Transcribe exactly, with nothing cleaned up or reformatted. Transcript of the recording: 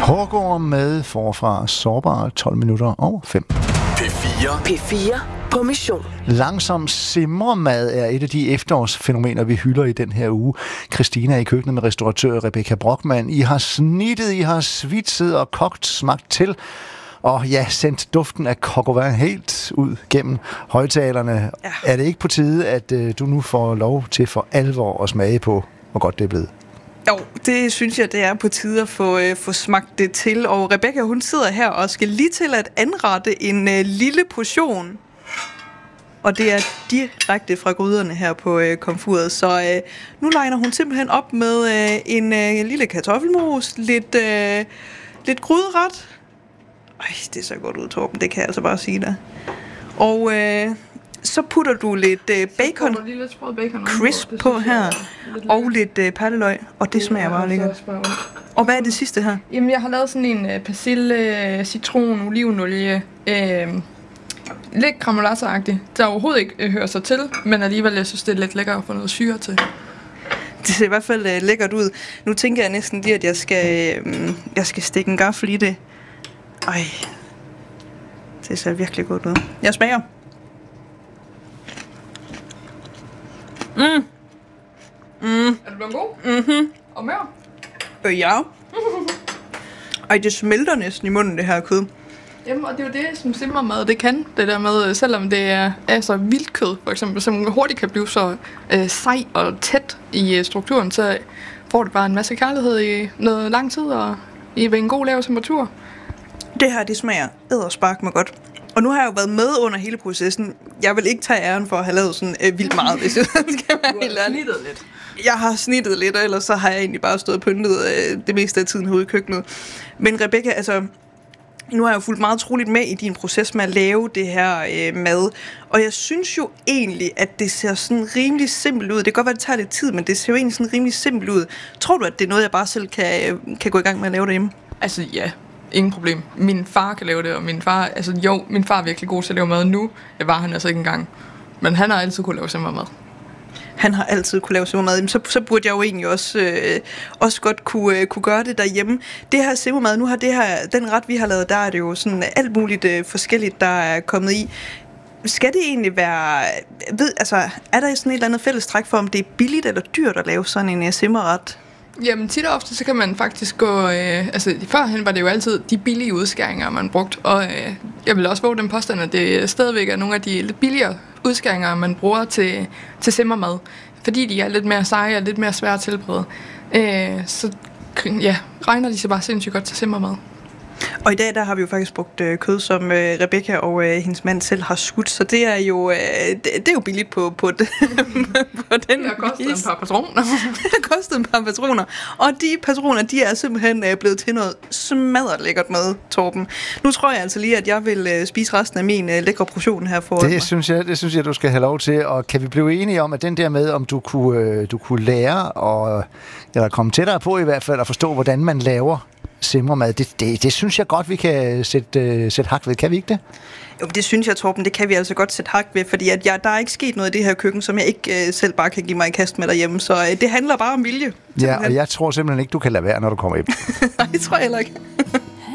Hårgaard med forfra sårbare tolv minutter over fem. P fire. P fire på mission. Langsom simremad er et af de efterårsfænomener, vi hylder i den her uge. Christina er i køkkenet med restauratør Rebecca Brockmann. I har snittet, I har svitset og kogt, smagt til. Og ja, sendt duften af coq au vin helt ud gennem højtalerne. Ja. Er det ikke på tide, at uh, du nu får lov til for alvor at smage på, hvor godt det er blevet? Jo, det synes jeg, det er på tide at få, øh, få smagt det til. Og Rebecca, hun sidder her og skal lige til at anrette en øh, lille portion. Og det er direkte fra gryderne her på øh, komfuret. Så øh, nu legner hun simpelthen op med øh, en øh, lille kartoffelmos, lidt, øh, lidt gryderet. Ej, det ser godt ud, Torben, det kan jeg altså bare sige dig. Og øh, så putter du lidt øh, bacon, lidt bacon crisp på, på her, lidt og lidt øh, perleløg, og det smager bare lækkert. Og hvad er det sidste her? Jamen, jeg har lavet sådan en øh, persille, citron, olivenolie, øh, lidt gramolata-agtigt, der overhovedet ikke øh, hører sig til, men alligevel, jeg synes, det er lidt lækkert at få noget syre til. Det ser i hvert fald øh, lækkert ud. Nu tænker jeg næsten lige, at jeg skal, øh, jeg skal stikke en gaffel i det. Ej, det ser virkelig godt ud. Jeg smager. Mm. Mm. Er du blevet god? Mhm. Og mere? Øh, ja. Ej, det smelter næsten i munden, det her kød. Jamen, og det er jo det, som simremad, det kan. Det der med, selvom det er, er så vildt kød, for eksempel, som hurtigt kan blive så øh, sej og tæt i øh, strukturen, så får det bare en masse kærlighed i noget lang tid, og i ved en god lav temperatur. Det her, det smager edderspark med godt. Og nu har jeg jo været med under hele processen. Jeg vil ikke tage æren for at have lavet sådan øh, vildt meget, hvis jeg skal være helt ærlig. Du har snittet lidt. Jeg har snittet lidt, og ellers så har jeg egentlig bare stået og pyntet øh, det meste af tiden herude i køkkenet. Men Rebecca, altså, nu har jeg jo fulgt meget troligt med i din proces med at lave det her øh, mad. Og jeg synes jo egentlig, at det ser sådan rimelig simpelt ud. Det kan godt være, det tager lidt tid, men det ser jo egentlig sådan rimelig simpelt ud. Tror du, at det er noget, jeg bare selv kan, kan gå i gang med at lave derhjemme? Altså, ja. Ingen problem. Min far kan lave det, og min far, altså jo, min far er virkelig god til at lave mad nu. Det var han altså ikke engang. Men han har altid kunne lave simremad. Han har altid kunne lave simremad. Så, så burde jeg jo egentlig også, øh, også godt kunne, øh, kunne gøre det derhjemme. Det her simremad, nu har det her, den ret, vi har lavet, der er det jo sådan alt muligt øh, forskelligt, der er kommet i. Skal det egentlig være, ved, altså, er der sådan et eller andet fællestræk for, om det er billigt eller dyrt at lave sådan en øh, simreret? Jamen tit og ofte, så kan man faktisk gå, øh, altså førhen var det jo altid de billige udskæringer, man brugte, og øh, jeg vil også våge den påstand, at det stadigvæk er nogle af de lidt billigere udskæringer, man bruger til, til simremad, fordi de er lidt mere seje og lidt mere svære at tilberede. Øh, så ja, regner de sig bare sindssygt godt til simremad. Og i dag, der har vi jo faktisk brugt øh, kød, som øh, Rebecca og øh, hendes mand selv har skudt, så det er jo, øh, det, det er jo billigt på, på, det, på den Det har kostet en par patroner. Det har kostet en par patroner. Og de patroner, de er simpelthen øh, blevet til noget smadret lækkert mad, Torben. Nu tror jeg altså lige, at jeg vil øh, spise resten af min øh, lækre portion her for det mig. synes jeg, det synes jeg, du skal have lov til. Og kan vi blive enige om, at den der med, om du kunne, øh, du kunne lære, og, eller komme tættere på i hvert fald, at forstå, hvordan man laver simremad, det, det, det synes jeg godt, vi kan sætte, uh, sætte hak ved. Kan vi ikke det? Jo, det synes jeg, Torben, det kan vi altså godt sætte hak ved, fordi at jeg, der er ikke sket noget i det her køkken, som jeg ikke uh, selv bare kan give mig i kast med derhjemme, så uh, det handler bare om vilje. Ja, og jeg tror simpelthen ikke, du kan lade være, når du kommer hjem. Nej, det tror jeg heller ikke.